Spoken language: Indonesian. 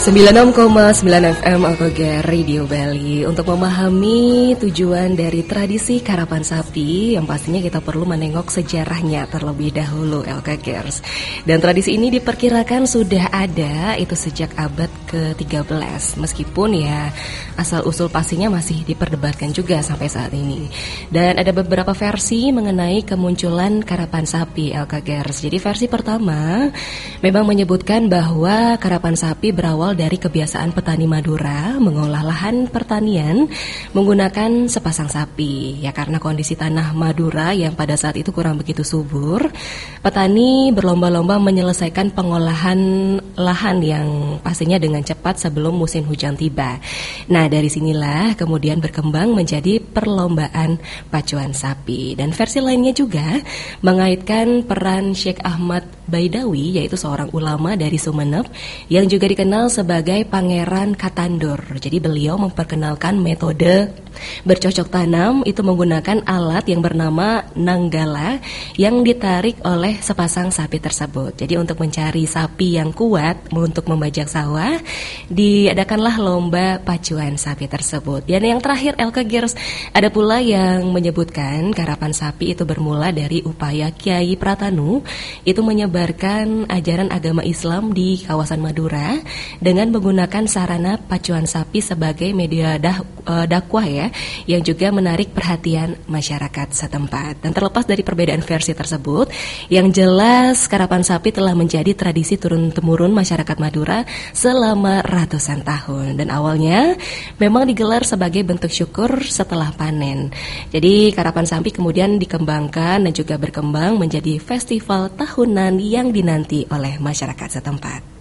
96,9 FM Alkoger Radio Bali. Untuk memahami tujuan dari tradisi karapan sapi, yang pastinya kita perlu menengok sejarahnya terlebih dahulu, Alkogers. Dan tradisi ini diperkirakan sudah ada itu sejak abad ke-13, meskipun ya asal-usul pastinya masih diperdebatkan juga sampai saat ini. Dan ada beberapa versi mengenai kemunculan karapan sapi, Alkogers. Jadi versi pertama memang menyebutkan bahwa karapan sapi berawal dari kebiasaan petani Madura mengolah lahan pertanian menggunakan sepasang sapi. Ya, karena kondisi tanah Madura yang pada saat itu kurang begitu subur, petani berlomba-lomba menyelesaikan pengolahan lahan yang pastinya dengan cepat sebelum musim hujan tiba. Nah, dari sinilah kemudian berkembang menjadi perlombaan pacuan sapi. Dan versi lainnya juga mengaitkan peran Syekh Ahmad Baidawi, yaitu seorang ulama dari Sumeneb yang juga dikenal sebagai Pangeran Katandor. Jadi beliau memperkenalkan metode bercocok tanam itu menggunakan alat yang bernama nanggala yang ditarik oleh sepasang sapi tersebut. Jadi untuk mencari sapi yang kuat untuk membajak sawah, diadakanlah lomba pacuan sapi tersebut. Dan yang terakhir, Alkogers, ada pula yang menyebutkan karapan sapi itu bermula dari upaya Kiai Pratanu itu menyebarkan ajaran agama Islam di kawasan Madura dengan menggunakan sarana pacuan sapi sebagai media dakwah ya, yang juga menarik perhatian masyarakat setempat. Dan terlepas dari perbedaan versi tersebut, yang jelas karapan sapi telah menjadi tradisi turun-temurun masyarakat Madura selama ratusan tahun. Dan awalnya memang digelar sebagai bentuk syukur setelah panen. Jadi karapan sapi kemudian dikembangkan dan juga berkembang menjadi festival tahunan yang dinanti oleh masyarakat setempat.